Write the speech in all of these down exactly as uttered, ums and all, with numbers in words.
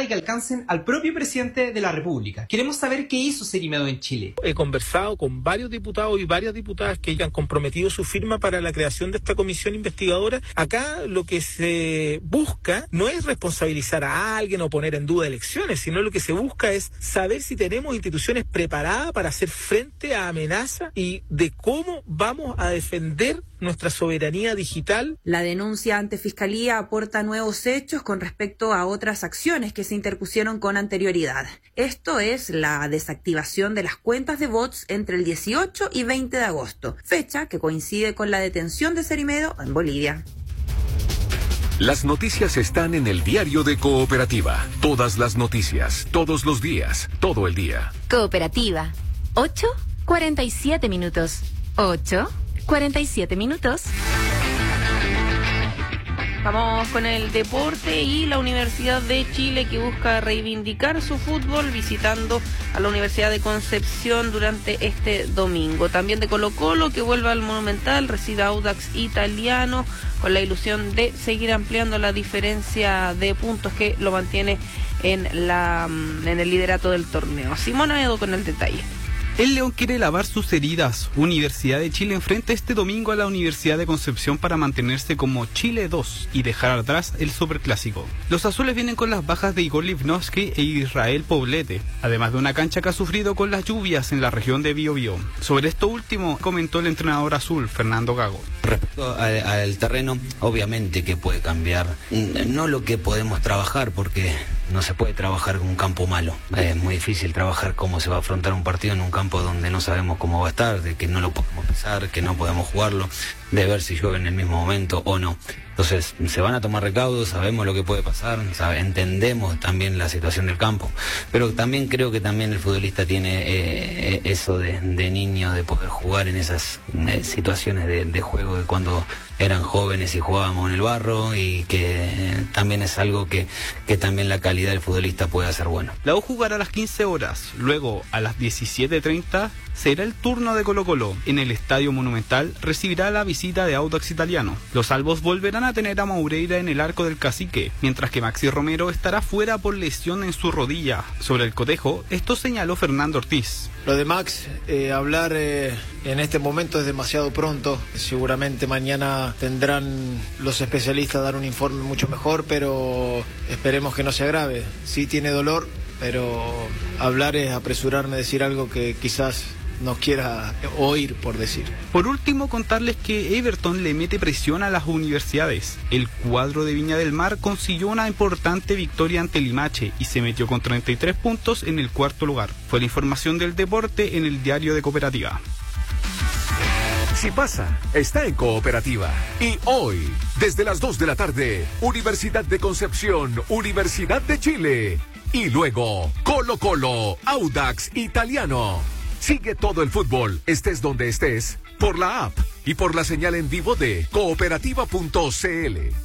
de que alcancen al propio presidente de la República. Queremos saber qué hizo Cerimedo en Chile. He conversado con varios diputados y varias diputadas que han comprometido su firma para la creación de esta comisión investigadora. Acá lo que se busca no es responsabilizar a alguien o poner en duda elecciones, sino lo que se busca es saber si tenemos instituciones preparadas para hacer frente a amenazas y de cómo vamos a defender nuestra soberanía digital. La denuncia ante Fiscalía aporta nuevos hechos con respecto a otras acciones que se interpusieron con anterioridad. Esto es la desactivación de las cuentas de bots entre el dieciocho y veinte de agosto, fecha que coincide con la detención de Cerimedo en Bolivia. Las noticias están en el diario de Cooperativa. Todas las noticias, todos los días, todo el día. Cooperativa. ocho cuarenta y siete minutos. ocho cuarenta y siete minutos. Vamos con el deporte y la Universidad de Chile, que busca reivindicar su fútbol visitando a la Universidad de Concepción durante este domingo. También de Colo-Colo, que vuelve al Monumental, recibe a Audax Italiano con la ilusión de seguir ampliando la diferencia de puntos que lo mantiene en, la, en el liderato del torneo. Simona Edo con el detalle. El León quiere lavar sus heridas. Universidad de Chile enfrenta este domingo a la Universidad de Concepción para mantenerse como Chile dos y dejar atrás el Superclásico. Los azules vienen con las bajas de Igor Livnovsky e Israel Poblete, además de una cancha que ha sufrido con las lluvias en la región de Biobío. Sobre esto último comentó el entrenador azul, Fernando Gago. Respecto al, al terreno, obviamente que puede cambiar, no lo que podemos trabajar, porque no se puede trabajar con un campo malo. Es muy difícil trabajar cómo se va a afrontar un partido en un campo donde no sabemos cómo va a estar, de que no lo podemos pisar, que no podemos jugarlo, de ver si llueve en el mismo momento o no. Entonces, se van a tomar recaudos, sabemos lo que puede pasar, sabe, entendemos también la situación del campo, pero también creo que también el futbolista tiene eh, eso de, de niño, de poder jugar en esas eh, situaciones de, de juego de cuando eran jóvenes y jugábamos en el barro, y que eh, también es algo que, que también la calidad del futbolista puede hacer bueno. La U jugará a las quince horas, luego a las diecisiete treinta será el turno de Colo-Colo. En el Estadio Monumental recibirá la visita de Audax Italiano. Los albos volverán a tener a Moureira en el arco del Cacique, mientras que Maxi Romero estará fuera por lesión en su rodilla. Sobre el cotejo, esto señaló Fernando Ortiz. Lo de Max, eh, hablar eh, en este momento es demasiado pronto. Seguramente mañana tendrán los especialistas a dar un informe mucho mejor, pero esperemos que no se agrave. Sí tiene dolor, pero hablar es apresurarme a decir algo que quizás no quiera oír, por decir. Por último, contarles que Everton le mete presión a las universidades. El cuadro de Viña del Mar consiguió una importante victoria ante Limache y se metió con treinta y tres puntos en el cuarto lugar. Fue la información del deporte en el diario de Cooperativa. Si pasa, está en Cooperativa. Y hoy, desde las dos de la tarde, Universidad de Concepción, Universidad de Chile. Y luego, Colo-Colo, Audax Italiano. Sigue todo el fútbol, estés donde estés, por la app y por la señal en vivo de cooperativa punto c l.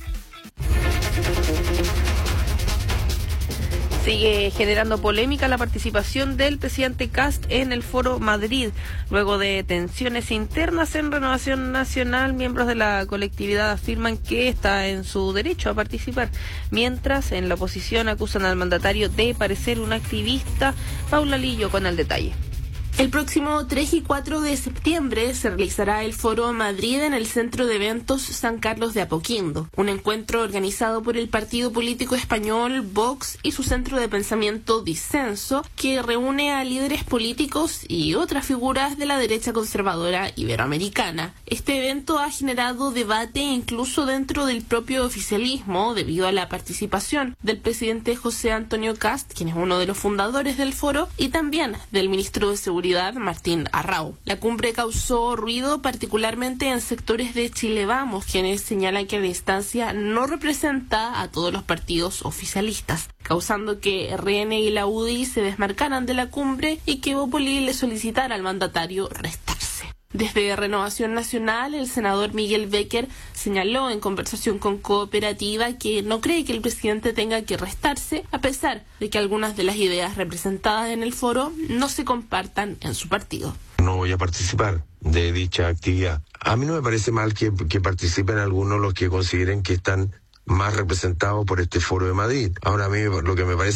Sigue generando polémica la participación del presidente Kast en el Foro Madrid. Luego de tensiones internas en Renovación Nacional, miembros de la colectividad afirman que está en su derecho a participar, mientras en la oposición acusan al mandatario de parecer un activista. Paula Lillo con el detalle. El próximo tres y cuatro de septiembre se realizará el Foro Madrid en el Centro de Eventos San Carlos de Apoquindo, un encuentro organizado por el partido político español Vox y su centro de pensamiento Disenso, que reúne a líderes políticos y otras figuras de la derecha conservadora iberoamericana. Este evento ha generado debate incluso dentro del propio oficialismo debido a la participación del presidente José Antonio Kast, quien es uno de los fundadores del foro, y también del ministro de Seguridad Martín Arrau. La cumbre causó ruido particularmente en sectores de Chile Vamos, quienes señalan que la instancia no representa a todos los partidos oficialistas, causando que R N y la U D I se desmarcaran de la cumbre y que Bópoli le solicitara al mandatario restarse. Desde Renovación Nacional, el senador Miguel Becker señaló en conversación con Cooperativa que no cree que el presidente tenga que restarse, a pesar de que algunas de las ideas representadas en el foro no se compartan en su partido. No voy a participar de dicha actividad. A mí no me parece mal que, que participen algunos los que consideren que están más representados por este Foro de Madrid. Ahora a mí lo que me parece